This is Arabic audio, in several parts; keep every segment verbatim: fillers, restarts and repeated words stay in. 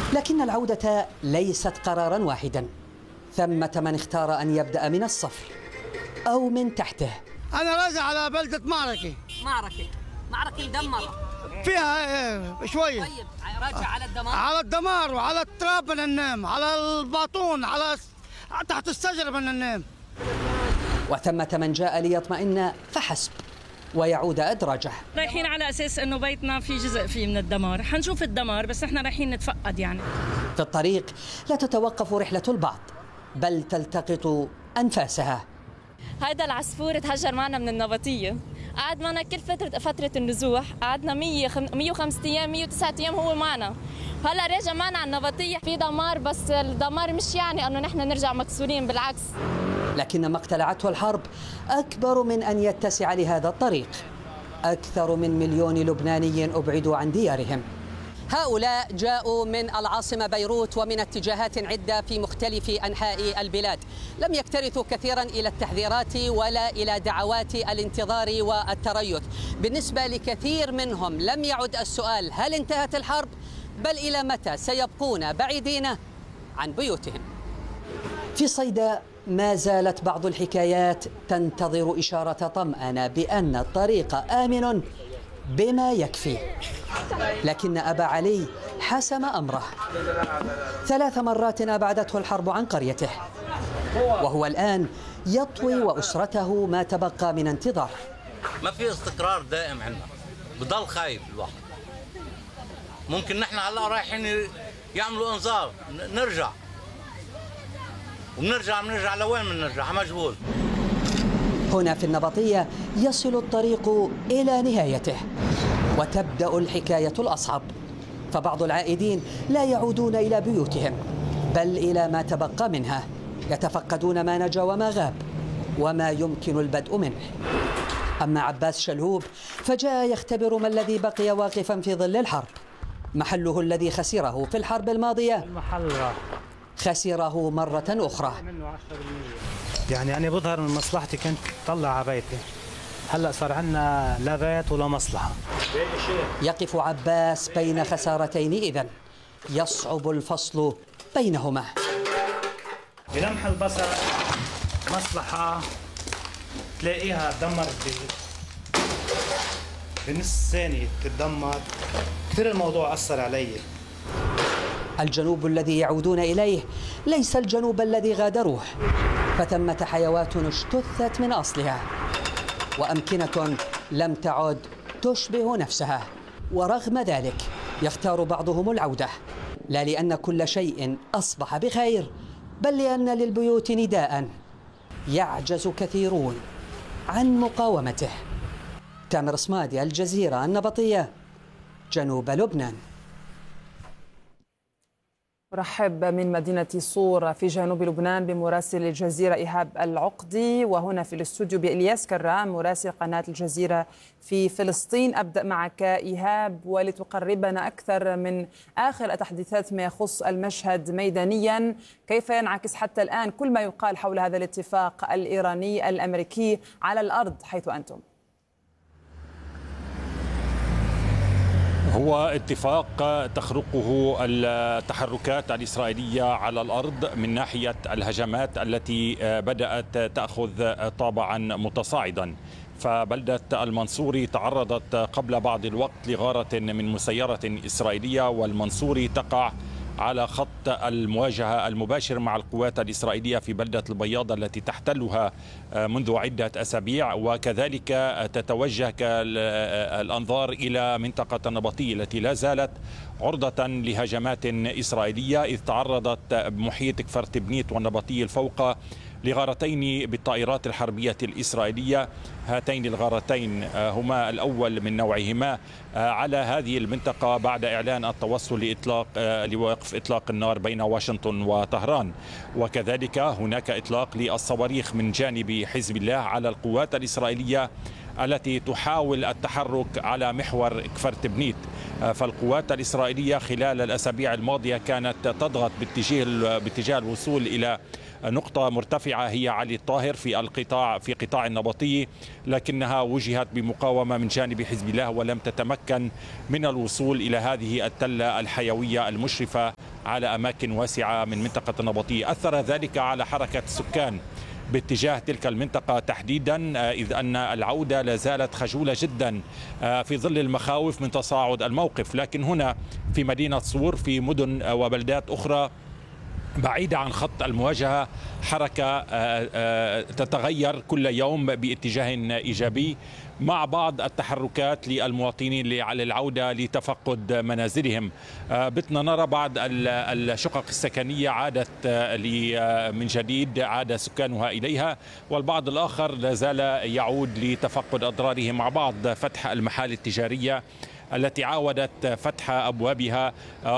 لكن العودة ليست قرارا واحدا، ثمة من اختار أن يبدأ من الصفر أو من تحته. أنا راجع على بلدة معركة. معركة معركة مدمرة فيها شوية. طيب راجع على الدمار. على الدمار وعلى التراب بدنا ننام، على الباطون، على تحت الشجرة بدنا ننام. وثمة من جاء ليطمئن فحسب ويعود أدراجه. رايحين على أساس أنه بيتنا في جزء فيه من الدمار، حنشوف الدمار بس احنا رايحين نتفقد. يعني في الطريق لا تتوقف رحلة البعض بل تلتقط أنفاسها. هيدا العصفور تهجر معنا من النبطية، قعد معنا كل فترة فترة النزوح، قعدنا مية وخمسة أيام مية وتسعة أيام هو معنا، هلا راجع معنا على النبطية. في دمار بس الدمار مش يعني أنه نحن نرجع مكسورين، بالعكس. لكن ما اقتلعته الحرب أكبر من أن يتسع لهذا الطريق. أكثر من مليون لبناني أبعدوا عن ديارهم. هؤلاء جاءوا من العاصمة بيروت ومن اتجاهات عدة في مختلف أنحاء البلاد. لم يكترثوا كثيرا إلى التحذيرات ولا إلى دعوات الانتظار والتريث. بالنسبة لكثير منهم لم يعد السؤال هل انتهت الحرب، بل إلى متى سيبقون بعيدين عن بيوتهم. في صيدا ما زالت بعض الحكايات تنتظر إشارة طمأنة بأن الطريق آمن بما يكفي، لكن أبا علي حسم أمره. ثلاث مرات أبعدته الحرب عن قريته، وهو الآن يطوي وأسرته ما تبقى من انتظار. ما في استقرار دائم عندنا، بضل خايف الواحد. ممكن نحن هلا رايحين يعملوا انذار نرجع، وبنرجع بنرجع لوين بنرجع؟ مجهول. هنا في النبطية يصل الطريق إلى نهايته وتبدأ الحكاية الأصعب، فبعض العائدين لا يعودون إلى بيوتهم بل إلى ما تبقى منها، يتفقدون ما نجا وما غاب وما يمكن البدء منه. أما عباس شلهوب فجاء يختبر ما الذي بقي واقفا في ظل الحرب. محله الذي خسره في الحرب الماضية المحل راح خسره مرة أخرى. يعني أنا بظهر من مصلحتي كنت طلع على بيتي، هلأ صار عندنا لا بيت ولا مصلحة. يقف عباس بين خسارتين إذن يصعب الفصل بينهما. بلمح البصر مصلحة تلاقيها تدمرت بنص ثانية، تتدمر. كثير الموضوع أثر علي. الجنوب الذي يعودون إليه ليس الجنوب الذي غادروه، فثمة حيوات اجتثت من أصلها وأمكنة لم تعد تشبه نفسها. ورغم ذلك يختار بعضهم العودة، لا لأن كل شيء أصبح بخير بل لأن للبيوت نداء يعجز كثيرون عن مقاومته. تامر صمادي، الجزيرة، النبطية، جنوب لبنان. رحب من مدينة صور في جنوب لبنان بمراسل الجزيرة إيهاب العقدي، وهنا في الاستوديو بإلياس كرام مراسل قناة الجزيرة في فلسطين. أبدأ معك إيهاب ولتقربنا أكثر من آخر التحديثات ما يخص المشهد ميدانيا. كيف ينعكس حتى الآن كل ما يقال حول هذا الاتفاق الإيراني الأمريكي على الأرض حيث أنتم؟ هو اتفاق تخرقه التحركات الإسرائيلية على الأرض من ناحية الهجمات التي بدأت تأخذ طابعا متصاعدا. فبلدة المنصوري تعرضت قبل بعض الوقت لغارة من مسيرة إسرائيلية، والمنصوري تقع على خط المواجهة المباشر مع القوات الإسرائيلية في بلدة البياض التي تحتلها منذ عدة أسابيع، وكذلك تتوجه الأنظار إلى منطقة النبطية التي لا زالت عرضة لهجمات إسرائيلية، إذ تعرضت محيط كفر تبنيت والنبطية الفوق لغارتين بالطائرات الحربية الإسرائيلية. هاتين الغارتين هما الأول من نوعهما على هذه المنطقة بعد إعلان التوصل لإطلاق لوقف إطلاق النار بين واشنطن وطهران، وكذلك هناك إطلاق للصواريخ من جانب حزب الله على القوات الإسرائيلية التي تحاول التحرك على محور كفر تبنيت. فالقوات الإسرائيلية خلال الأسابيع الماضية كانت تضغط باتجاه باتجاه الوصول إلى نقطة مرتفعة هي علي الطاهر في القطاع في قطاع النبطي، لكنها وجهت بمقاومة من جانب حزب الله ولم تتمكن من الوصول إلى هذه التلة الحيوية المشرفة على أماكن واسعة من منطقة النبطية. أثر ذلك على حركة السكان باتجاه تلك المنطقة تحديدا، إذ أن العودة لا زالت خجولة جدا في ظل المخاوف من تصاعد الموقف. لكن هنا في مدينة صور في مدن وبلدات أخرى بعيدة عن خط المواجهة حركة تتغير كل يوم باتجاه إيجابي، مع بعض التحركات للمواطنين على العودة لتفقد منازلهم. بتنا نرى بعض الشقق السكنية عادت من جديد، عاد سكانها إليها، والبعض الآخر لا زال يعود لتفقد أضراره، مع بعض فتح المحال التجارية التي عاودت فتح أبوابها،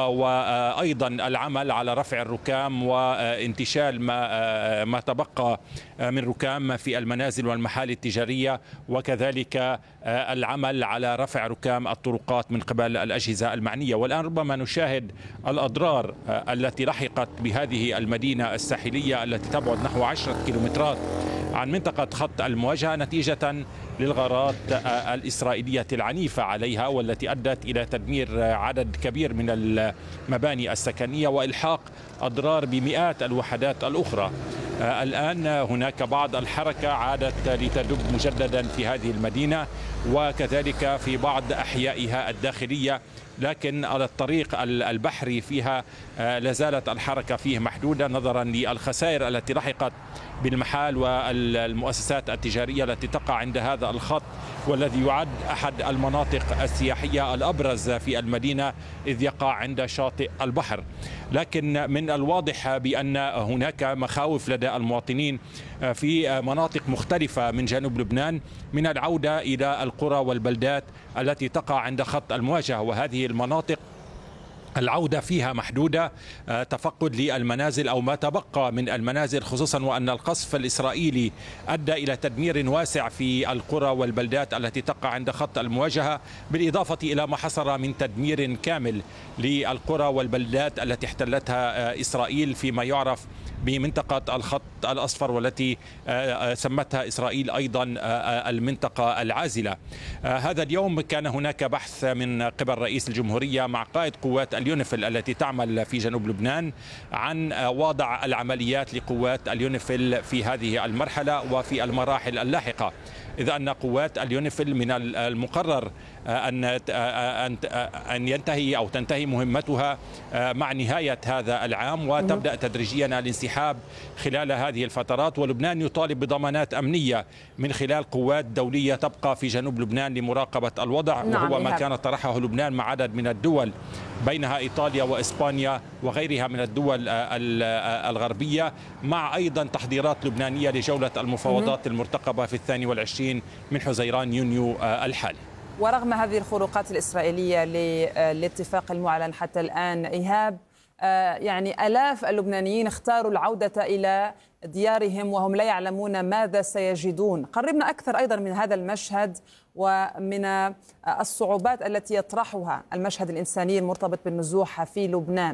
وأيضا العمل على رفع الركام وانتشال ما ما تبقى من ركام في المنازل والمحال التجارية، وكذلك العمل على رفع ركام الطرقات من قبل الأجهزة المعنية. والآن ربما نشاهد الأضرار التي لحقت بهذه المدينة الساحلية التي تبعد نحو عشرة كيلومترات عن منطقة خط المواجهة نتيجة للغارات الإسرائيلية العنيفة عليها، والتي أدت إلى تدمير عدد كبير من المباني السكنية وإلحاق أضرار بمئات الوحدات الأخرى. الآن هناك بعض الحركة عادت لتدب مجددا في هذه المدينة وكذلك في بعض أحيائها الداخلية، لكن على الطريق البحري فيها لا زالت الحركة فيه محدودة نظرا للخسائر التي لحقت بالمحال والمؤسسات التجارية التي تقع عند هذا الخط، والذي يعد أحد المناطق السياحية الأبرز في المدينة إذ يقع عند شاطئ البحر. لكن من الواضح بأن هناك مخاوف لدى المواطنين في مناطق مختلفة من جنوب لبنان من العودة إلى القرى والبلدات التي تقع عند خط المواجهة، وهذه المناطق العودة فيها محدودة، تفقد للمنازل أو ما تبقى من المنازل، خصوصا وأن القصف الإسرائيلي أدى إلى تدمير واسع في القرى والبلدات التي تقع عند خط المواجهة، بالإضافة إلى ما حصل من تدمير كامل للقرى والبلدات التي احتلتها إسرائيل فيما يعرف بمنطقة الخط الأصفر، والتي سمتها إسرائيل أيضا المنطقة العازلة. هذا اليوم كان هناك بحث من قبل رئيس الجمهورية مع قائد قوات اليونيفيل التي تعمل في جنوب لبنان عن وضع العمليات لقوات اليونيفيل في هذه المرحلة وفي المراحل اللاحقة، إذ أن قوات اليونيفيل من المقرر أن أن ينتهي أو تنتهي مهمتها مع نهاية هذا العام، وتبدأ تدريجيا الانسحاب خلال هذه الفترات. ولبنان يطالب بضمانات أمنية من خلال قوات دولية تبقى في جنوب لبنان لمراقبة الوضع، وهو ما كان طرحه لبنان مع عدد من الدول بينها إيطاليا وإسبانيا وغيرها من الدول الغربية، مع أيضا تحضيرات لبنانية لجولة المفاوضات المرتقبة في الثاني والعشرين من حزيران يونيو الحالي. ورغم هذه الخروقات الإسرائيلية للاتفاق المعلن حتى الآن، إيهاب، يعني آلاف اللبنانيين اختاروا العودة إلى ديارهم وهم لا يعلمون ماذا سيجدون. قربنا أكثر أيضا من هذا المشهد ومن الصعوبات التي يطرحها المشهد الإنساني المرتبط بالنزوح في لبنان.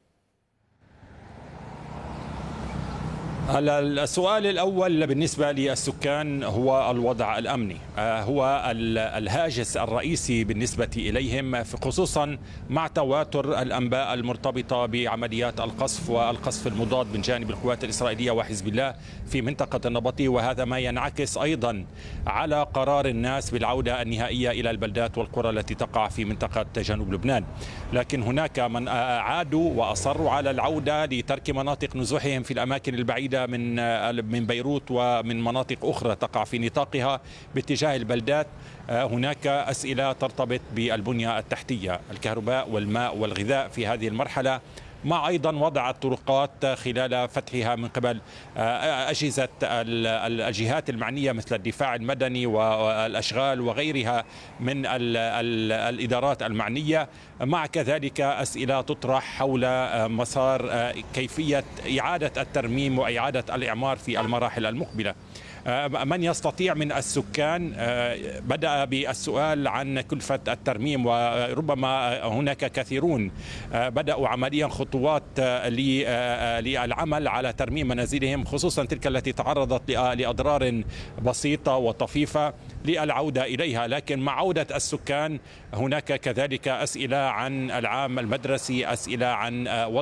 السؤال الأول بالنسبة للسكان هو الوضع الأمني، هو الهاجس الرئيسي بالنسبة إليهم، خصوصا مع تواتر الأنباء المرتبطة بعمليات القصف والقصف المضاد من جانب القوات الإسرائيلية وحزب الله في منطقة النبطي، وهذا ما ينعكس أيضا على قرار الناس بالعودة النهائية إلى البلدات والقرى التي تقع في منطقة جنوب لبنان. لكن هناك من عادوا وأصروا على العودة لترك مناطق نزوحهم في الأماكن البعيدة من من بيروت ومن مناطق أخرى تقع في نطاقها باتجاه البلدات. هناك أسئلة ترتبط بالبنية التحتية، الكهرباء والماء والغذاء في هذه المرحلة، مع أيضا وضع الطرقات خلال فتحها من قبل أجهزة الجهات المعنية مثل الدفاع المدني والأشغال وغيرها من الإدارات المعنية، مع كذلك أسئلة تطرح حول مسار كيفية إعادة الترميم وإعادة الإعمار في المراحل المقبلة. من يستطيع من السكان بدأ بالسؤال عن كلفة الترميم، وربما هناك كثيرون بدأوا عمليا خطوات للعمل على ترميم منازلهم، خصوصا تلك التي تعرضت لأضرار بسيطة وطفيفة للعودة إليها. لكن مع عودة السكان هناك كذلك أسئلة عن العام المدرسي، أسئلة عن